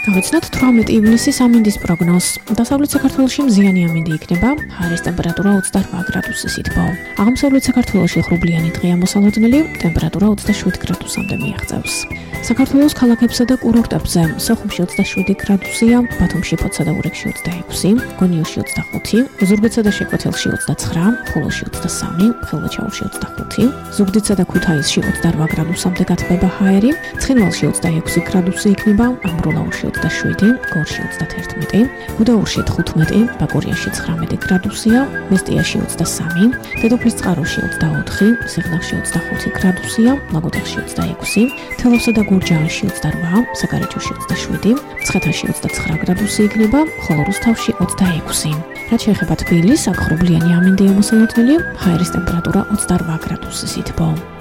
გავიცნოთ 18 ივლისის ამინდის პროგნოზს. დასავლეთ საქართველოში მზიანი ამინდი იქნება, ჰაერის ტემპერატურა 28 გრადუსის ითბო. აღმოსავლეთ საქართველოში ღრუბლიანი დღეა მოსალოდნელი, ტემპერატურა 27 გრადუსამდე მიაღწევს. საქართველოს ქალაქებსა და კურორტებზე სოხუმში 27 გრადუსია, ბათუმში, ფოთსა და ურიგში 26, გონიოში 25, ზუგდიდსა და შეკვეთილში 29, ხულოში 23, ხილვაჩაურში 25, ზუგდიდსა და ქუთაისში 28 გრადუსამდე გათბება ჰაერი, ცხინვალში 26 გრადუსი იქნება, ამბროლაურში 27, გორში 31, გუდაურში 15, ბაკურიაში 19 გრადუსია, მესტიაში 23, დედოფლისწყაროში 24, სიღნაღში 25 გრადუსია, ლაგოდეხში 26, თელავსა და გურჯაანში 28, საკარაჯოში 27, მცხეთაში 29 გრადუსი იქნება, ხოლო რუსთავში 26. რაც შეეხება თბილისს, აქ ღრუბლიანი ამინდია მოსალოდნელი, ჰაერის ტემპერატურა 28 გრადუსის ითბო.